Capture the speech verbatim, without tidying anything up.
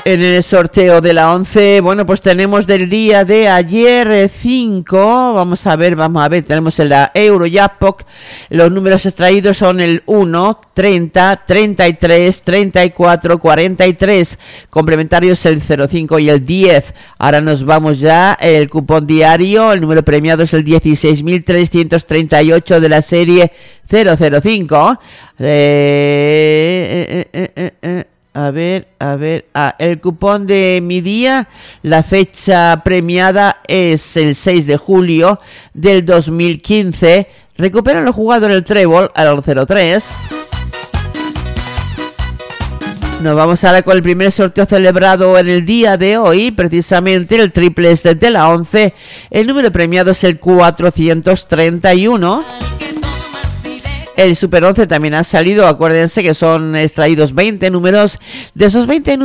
En el sorteo de la once, bueno, pues tenemos del día de ayer cinco, vamos a ver, vamos a ver, tenemos en la Eurojackpot, los números extraídos son el uno, treinta, treinta y tres, treinta y cuatro, cuarenta y tres, complementarios el cero cinco y el diez. Ahora nos vamos ya, el cupón diario, el número premiado es el dieciséis mil trescientos treinta y ocho de la serie cero cero cinco. Eh, eh, eh, eh, eh. A ver, a ver, ah, el cupón de mi día, la fecha premiada es el seis de julio del dos mil quince. Recuperan lo jugado en el trébol al cero tres. Nos vamos ahora con el primer sorteo celebrado en el día de hoy, precisamente el triples de la once. El número premiado es el cuatrocientos treinta y uno. El Super once también ha salido, acuérdense que son extraídos veinte números, de esos veinte números